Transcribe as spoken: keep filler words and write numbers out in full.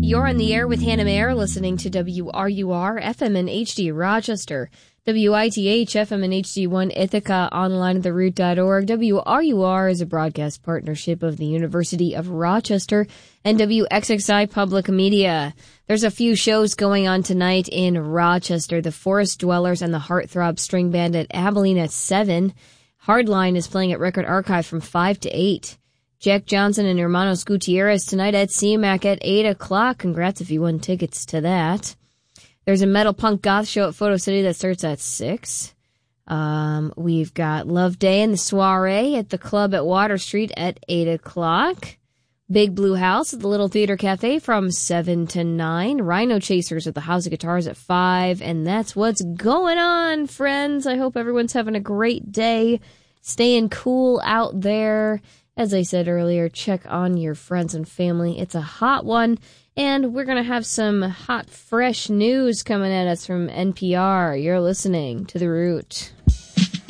You're on the air with Hannah Mayer, listening to W R U R, F M and H D Rochester, W I T H, F M and H D one Ithaca, online at the root dot org. W R U R is a broadcast partnership of the University of Rochester and W X X I Public Media. There's a few shows going on tonight in Rochester. The Forest Dwellers and the Heartthrob String Band at Abilene at seven. Hardline is playing at Record Archive from five to eight. Jack Johnson and Hermanos Gutierrez tonight at C MAC at eight o'clock. Congrats if you won tickets to that. There's a metal punk goth show at Photo City that starts at six. Um, we've got Love Day and the Soiree at the club at Water Street at eight o'clock. Big Blue House at the Little Theater Cafe from seven to nine. Rhino Chasers at the House of Guitars at five. And that's what's going on, friends. I hope everyone's having a great day. Staying cool out there. As I said earlier, check on your friends and family. It's a hot one. And we're going to have some hot, fresh news coming at us from N P R. You're listening to The Root.